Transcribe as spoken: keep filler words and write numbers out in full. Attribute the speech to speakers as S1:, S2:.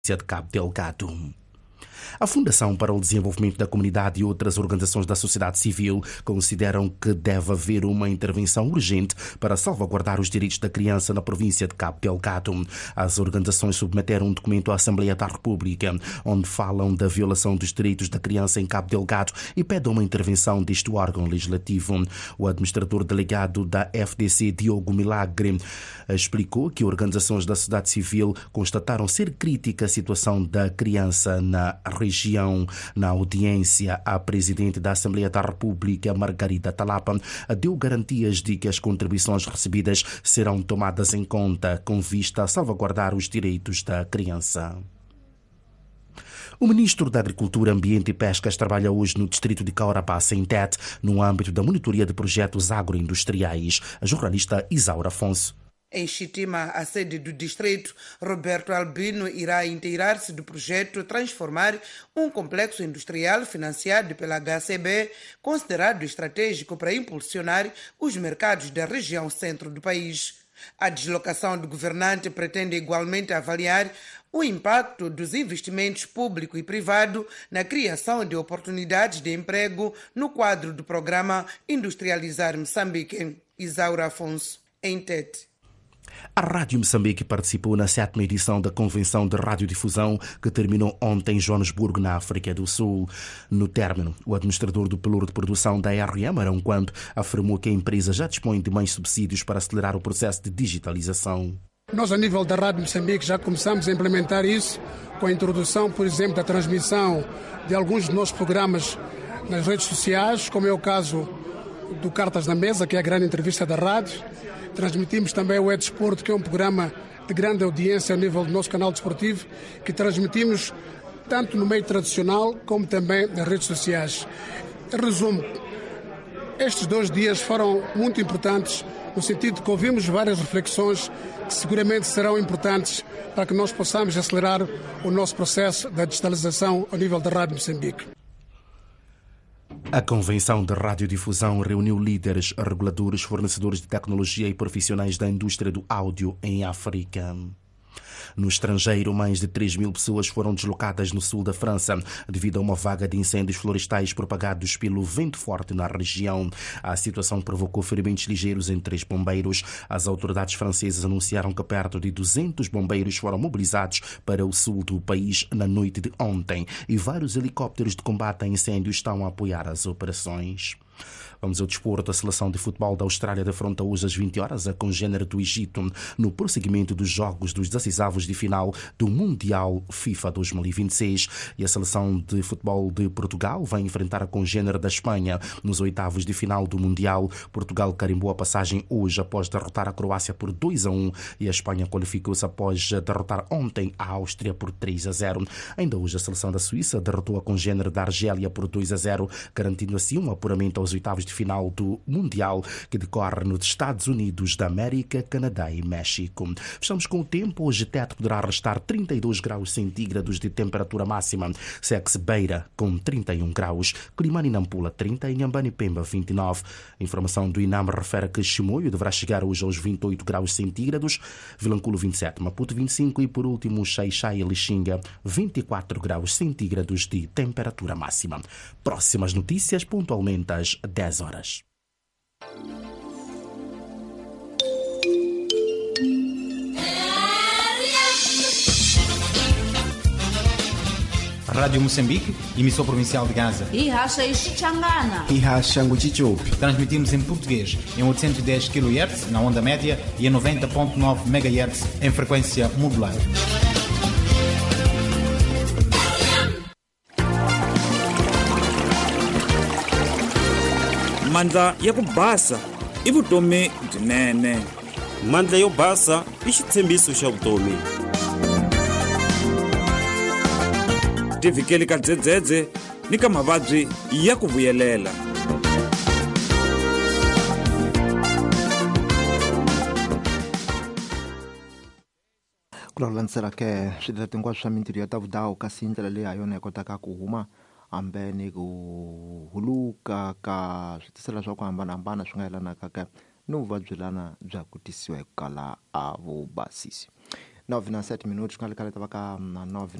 S1: de Cabo Delgado. A Fundação para o Desenvolvimento da Comunidade e outras organizações da sociedade civil consideram que deve haver uma intervenção urgente para salvaguardar os direitos da criança na província de Cabo Delgado. As organizações submeteram um documento à Assembleia da República, onde falam da violação dos direitos da criança em Cabo Delgado e pedem uma intervenção deste órgão legislativo. O administrador delegado da F D C, Diogo Milagre, explicou que organizações da sociedade civil constataram ser crítica a situação da criança na região. Na audiência, a presidente da Assembleia da República, Margarida Talapa, deu garantias de que as contribuições recebidas serão tomadas em conta com vista a salvaguardar os direitos da criança. O ministro da Agricultura, Ambiente e Pescas trabalha hoje no distrito de Caurabassa, em Tete, no âmbito da monitoria de projetos agroindustriais. A jornalista Isaura Afonso.
S2: Em Chitima, a sede do distrito, Roberto Albino irá inteirar-se do projeto Transformar um complexo industrial financiado pela H C B, considerado estratégico para impulsionar os mercados da região centro do país. A deslocação do governante pretende igualmente avaliar o impacto dos investimentos público e privado na criação de oportunidades de emprego no quadro do programa Industrializar Moçambique. Isaura Afonso, em Tete.
S1: A Rádio Moçambique participou na sétima edição da Convenção de Radiodifusão que terminou ontem em Joanesburgo, na África do Sul. No término, o administrador do Pelouro de Produção da R M, Arão Quamp, afirmou que a empresa já dispõe de mais subsídios para acelerar o processo de digitalização.
S3: Nós, a nível da Rádio Moçambique, já começamos a implementar isso com a introdução, por exemplo, da transmissão de alguns dos nossos programas nas redes sociais, como é o caso do Cartas na Mesa, que é a grande entrevista da rádio. Transmitimos também o E-Desporto, que é um programa de grande audiência ao nível do nosso canal desportivo, que transmitimos tanto no meio tradicional como também nas redes sociais. Em resumo, estes dois dias foram muito importantes, no sentido de que ouvimos várias reflexões que seguramente serão importantes para que nós possamos acelerar o nosso processo da digitalização ao nível da Rádio Moçambique.
S1: A Convenção de Radiodifusão reuniu líderes, reguladores, fornecedores de tecnologia e profissionais da indústria do áudio em África. No estrangeiro, mais de três mil pessoas foram deslocadas no sul da França devido a uma vaga de incêndios florestais propagados pelo vento forte na região. A situação provocou ferimentos ligeiros em três bombeiros. As autoridades francesas anunciaram que perto de duzentos bombeiros foram mobilizados para o sul do país na noite de ontem e vários helicópteros de combate a incêndios estão a apoiar as operações. Vamos ao desporto. A seleção de futebol da Austrália defronta hoje às vinte horas a congênere do Egito no prosseguimento dos jogos dos decisivos de final do Mundial FIFA dois mil e vinte e seis. E a seleção de futebol de Portugal vai enfrentar a congênere da Espanha nos oitavos de final do Mundial. Portugal carimbou a passagem hoje após derrotar a Croácia por dois a um e a Espanha qualificou-se após derrotar ontem a Áustria por três a zero. Ainda hoje a seleção da Suíça derrotou a congênere da Argélia por dois a zero, garantindo assim um apuramento aos oitavos de final do Mundial que decorre nos Estados Unidos da América, Canadá e México. Fechamos com o tempo. Hoje Tete poderá restar trinta e dois graus centígrados de temperatura máxima. Segue-se Beira com trinta e um graus, Climane e Nampula trinta e Inhambane e Pemba vinte e nove. A informação do INAM refere que Chimoio deverá chegar hoje aos vinte e oito graus centígrados, Vilanculo vinte e sete, Maputo vinte e cinco e por último Xai-Xai e Lixinga vinte e quatro graus centígrados de temperatura máxima. Próximas notícias pontualmente às dez horas.
S4: Rádio Moçambique, emissor provincial de Gaza.
S5: Ihasha Ixicangana.
S6: Ihasha Nguchichupi.
S4: Transmitimos em português em oitocentos e dez quilohertz na onda média e em noventa ponto nove megahertz em frequência modular.
S7: Mandla ya ku basa i vutomi byinene. Mandla yo basa i xitshembiso xa vutomi. Tivikeli ka dzedzedze ni ka mavabyi ya ku vuyelela.
S6: Kulalansela ke swidlati hinkwaswo swa mintirho ya ta vudawu kasi ndlela leyi ha yona hi kotaka ku huma ambeni ku huluka ka switisela swa ku hambanahambana swi nga yelanaka ka ni vuvabyi lana bya ku tisiwa hi ku kala a vubasisi. nove na sete minutos, quando ele estava cá na nove